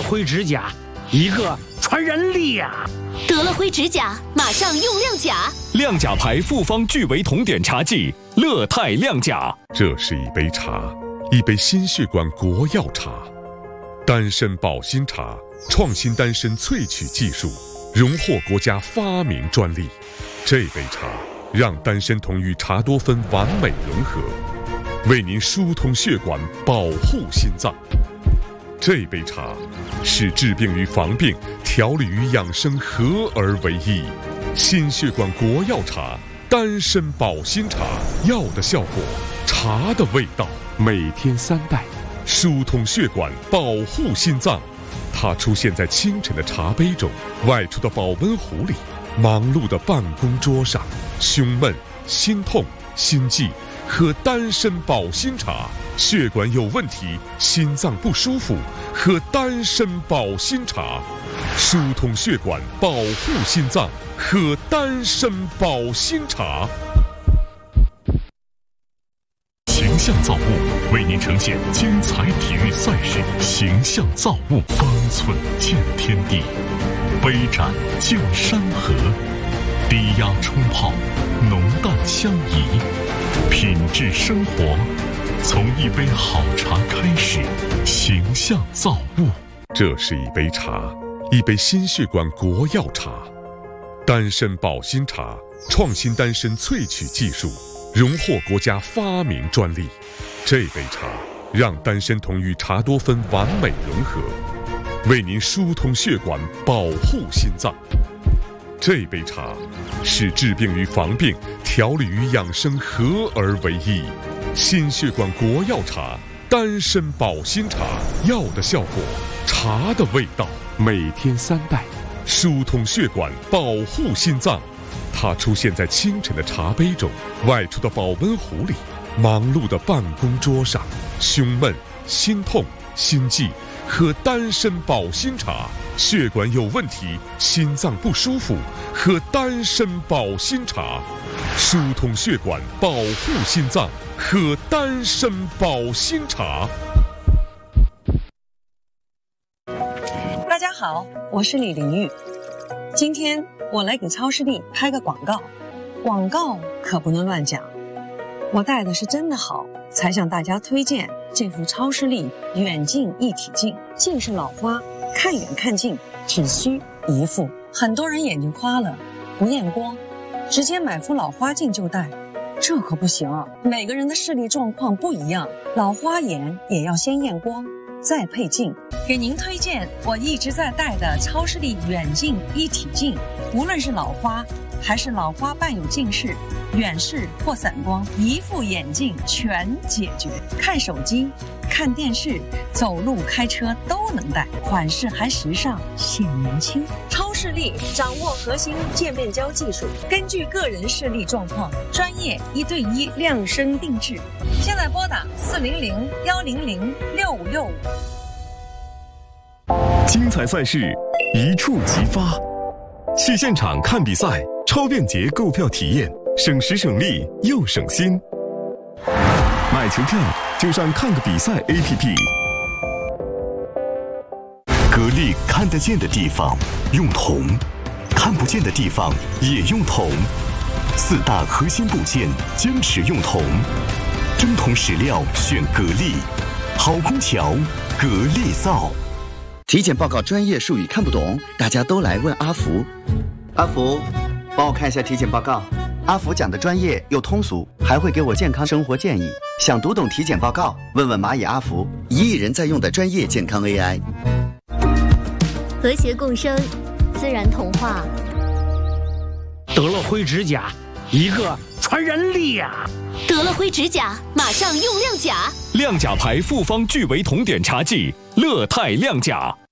辉指甲，一个传染力呀！ 得了辉指甲，马上用亮甲。 亮甲牌复方聚维酮碘茶剂，乐泰亮甲。 这是一杯茶，一杯心血管国药茶，丹参保心茶，创新丹参萃取技术，荣获国家发明专利。这杯茶让丹参酮与茶多酚完美融合，为您疏通血管，保护心脏。这杯茶是治病与防病、调理与养生合而为一。心血管国药茶，丹参保心茶，药的效果，茶的味道。每天3袋，疏通血管，保护心脏。它出现在清晨的茶杯中，外出的保温壶里，忙碌的办公桌上。胸闷、心痛、心悸，喝丹参保心茶。血管有问题，心脏不舒服，喝丹参保心茶。疏通血管，保护心脏，喝丹参保心茶。 形象造物为您呈现精彩体育赛事，形象造物，方寸见天地，杯盏见山河，低压冲泡，浓淡相宜，品质生活，从一杯好茶开始。形象造物。 这是一杯茶，一杯心血管国药茶，丹参保心茶，创新丹参萃取技术，荣获国家发明专利。这杯茶让丹参酮与茶多酚完美融合，为您疏通血管，保护心脏。这杯茶是治病与防病、调理与养生合而为一。心血管国药茶，丹参保心茶，药的效果，茶的味道。每天3袋，疏通血管，保护心脏。它出现在清晨的茶杯中，外出的保温壶里，忙碌的办公桌上。胸闷、心痛、心悸，喝丹参保心茶。血管有问题，心脏不舒服，喝丹参保心茶。疏通血管，保护心脏，喝丹参保心茶。 大家好，我是李玲玉。今天我来给超视力拍个广告，广告可不能乱讲。我戴的是真的好，才向大家推荐这副超视力远近一体镜。近视老花，看远看近只需一副。很多人眼睛花了，不验光，直接买副老花镜就戴，这可不行啊！每个人的视力状况不一样，老花眼也要先验光，再配镜。给您推荐我一直在戴的超视力远近一体镜，无论是老花还是老花伴有近视、远视或散光，一副眼镜全解决。看手机、看电视、走路、开车都能戴，款式还时尚，显年轻。超视力掌握核心渐变焦技术，根据个人视力状况，专业1对1量身定制。现在拨打400-100-6565。 精彩赛事一触即发，去现场看比赛，超便捷购票体验，省时省力又省心。买球票就上看个比赛 APP。 格力看得见的地方用铜，看不见的地方也用铜，4大核心部件坚持用铜，真铜实料选格力，好空调格力造。 体检报告专业术语看不懂，大家都来问阿福。阿福，帮我看一下体检报告。阿福讲的专业又通俗，还会给我健康生活建议。想读懂体检报告，问问蚂蚁阿福，1亿人在用的专业健康 AI。 和谐共生，自然童话。 得了辉指甲，一个传染力呀！ 得了辉指甲，马上用亮甲。 亮甲牌复方聚维酮碘茶剂，乐泰亮甲。